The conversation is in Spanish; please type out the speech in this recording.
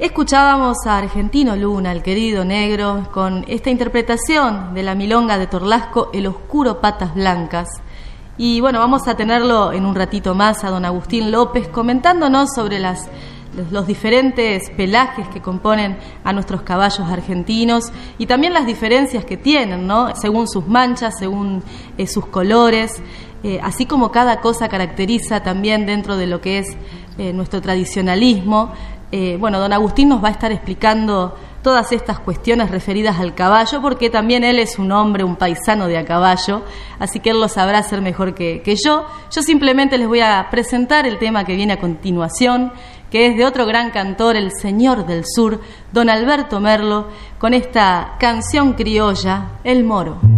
Escuchábamos a Argentino Luna, el querido negro, con esta interpretación de la milonga de Torlasco, El Oscuro Patas Blancas. Y bueno, vamos a tenerlo en un ratito más a don Agustín López comentándonos sobre los diferentes pelajes que componen a nuestros caballos argentinos y también las diferencias que tienen, ¿no? Según sus manchas, según sus colores, así como cada cosa caracteriza también dentro de lo que es nuestro tradicionalismo. Bueno, don Agustín nos va a estar explicando todas estas cuestiones referidas al caballo, porque también él es un hombre, un paisano de a caballo, así que él lo sabrá hacer mejor que yo. Yo simplemente les voy a presentar el tema que viene a continuación, que es de otro gran cantor, el señor del sur, don Alberto Merlo, con esta canción criolla, El Moro.